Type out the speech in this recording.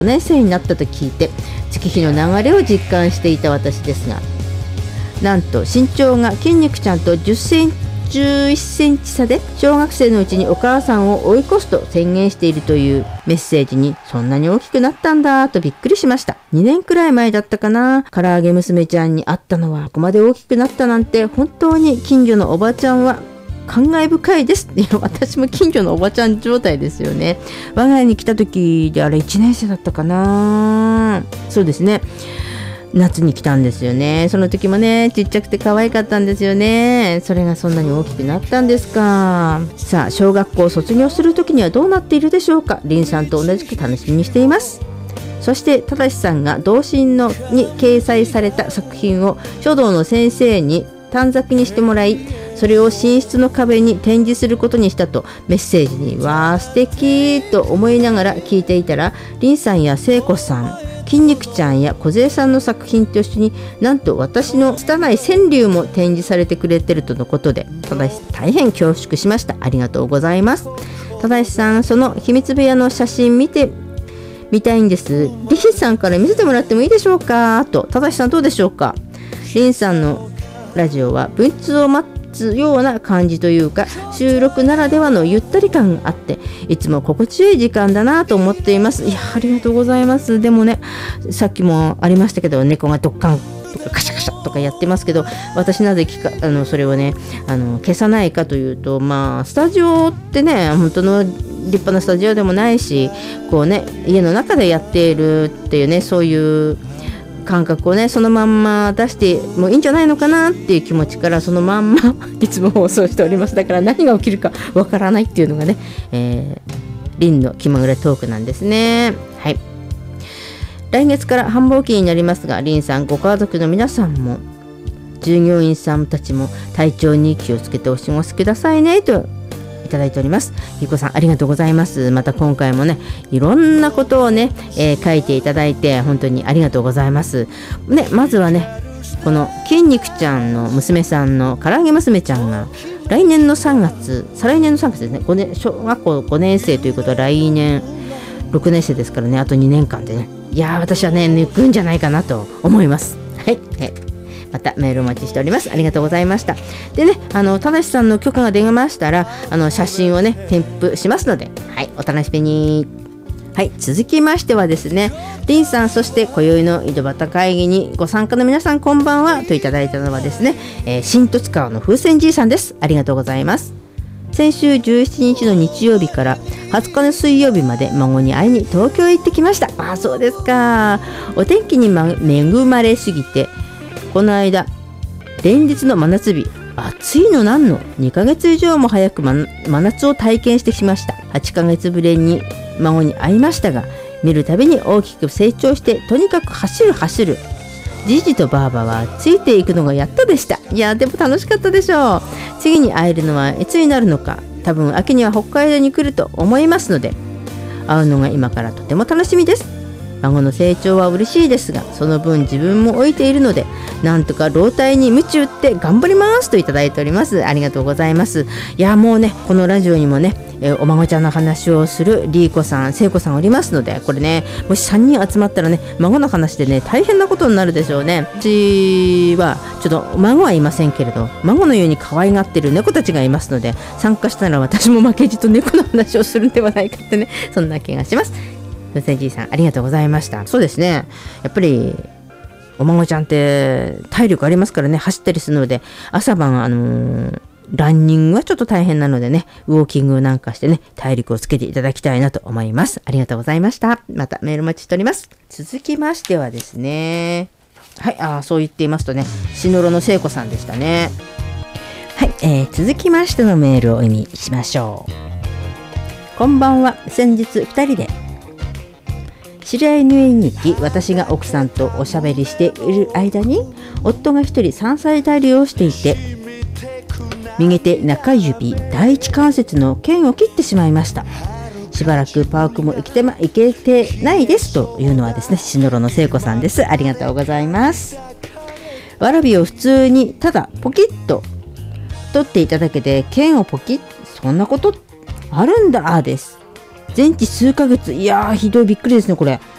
年生になったと聞いて月日の流れを実感していた私ですが、なんと身長が筋肉ちゃんと11センチ差で小学生のうちにお母さんを追い越すと宣言しているというメッセージに、そんなに大きくなったんだとびっくりしました。2年くらい前だったかな、唐揚げ娘ちゃんに会ったのはここまで大きくなったなんて、本当に近所のおばちゃんは感慨深いです。いや、私も近所のおばちゃん状態ですよね。我が家に来た時であれ1年生だったかな、そうですね、夏に来たんですよね。その時もね、ちっちゃくて可愛かったんですよね。それがそんなに大きくなったんですか。さあ、小学校を卒業する時にはどうなっているでしょうか。りんさんと同じく楽しみにしています。そしてただしさんが同心のに掲載された作品を書道の先生に短冊にしてもらい、それを寝室の壁に展示することにしたとメッセージに、わー素敵と思いながら聞いていたら、りんさんや聖子さん、筋肉ちゃんや小勢さんの作品と一緒に、なんと私の拙い川柳も展示されてくれてるとのことで、ただし大変恐縮しました。ありがとうございます。ただしさん、その秘密部屋の写真見てみたいんです。りんさんから見せてもらってもいいでしょうかと。ただしさんどうでしょうか。りんさんのラジオは文通を待つような感じというか、収録ならではのゆったり感があって、いつも心地よい時間だなと思っています。いや、ありがとうございます。でもね、さっきもありましたけど、猫がドッカンとかカシャカシャとかやってますけど、私なぜそれをね消さないかというと、スタジオってね、本当の立派なスタジオでもないし、こうね、家の中でやっているっていうね、そういう感覚をね、そのまんま出してもいいんじゃないのかなっていう気持ちから、そのまんまいつも放送しております。だから何が起きるかわからないっていうのがね、リンの気まぐれトークなんですね。はい。来月から繁忙期になりますが、リンさんご家族の皆さんも従業員さんたちも体調に気をつけてお過ごしくださいねといただいております。ゆうこさんありがとうございます。また今回もね、いろんなことをね、書いていただいて本当にありがとうございますね。まずはね、この筋肉ちゃんの娘さんの唐揚げ娘ちゃんが来年の3月、再来年の3月ですね、小学校5年生ということは来年6年生ですからね、あと2年間でね、いやー、私はね抜くんじゃないかなと思います。はい、またメールお待ちしております。ありがとうございました。でね、ただしさんの許可が出ましたら、写真をね添付しますので、はい、お楽しみに。はい、続きましてはですね、りんさん、そして今宵の井戸端会議にご参加の皆さんこんばんはといただいたのはですね、新十津川の風船じいさんです。ありがとうございます。先週17日の日曜日から20日の水曜日まで孫に会いに東京へ行ってきました。あ、そうですか。お天気に恵まれすぎて、この間連日の真夏日、暑いのなんの2ヶ月以上も早く真夏を体験してきました。8ヶ月ぶりに孫に会いましたが、見るたびに大きく成長して、とにかく走る。じじとばあばはついていくのがやっとでした。いや、でも楽しかったでしょう。次に会えるのはいつになるのか。多分秋には北海道に来ると思いますので、会うのが今からとても楽しみです。孫の成長は嬉しいですが、その分自分も老いているので、なんとか老体に鞭打って頑張りますといただいております。ありがとうございます。いや、もうね、このラジオにもね、お孫ちゃんの話をするリーコさん、聖子さんおりますので、これね、もし3人集まったらね、孫の話でね、大変なことになるでしょうね。うちはちょっと孫はいませんけれど、孫のように可愛がってる猫たちがいますので、参加したら私も負けじと猫の話をするんではないかってね、そんな気がします。風船じいさんありがとうございました。そうですね、やっぱりお孫ちゃんって体力ありますからね、走ったりするので、朝晩ランニングはちょっと大変なのでね、ウォーキングなんかしてね、体力をつけていただきたいなと思います。ありがとうございました。またメールお待ちしております。続きましてはですね、はい、そう言っていますとね、しのろの聖子さんでしたね。はい、続きましてのメールをお読みしましょう。こんばんは。先日2人で知り合いの家に行き、私が奥さんとおしゃべりしている間に、夫が一人山菜採りをしていて、右手中指第一関節の腱を切ってしまいました。しばらくパークも行けてないですというのはですね、しのろの聖子さんです。ありがとうございます。わらびを普通にただポキッと取っていただけで腱をポキッ、そんなことあるんだです。全治数ヶ月、いやーひどい、びっくりですねこれ。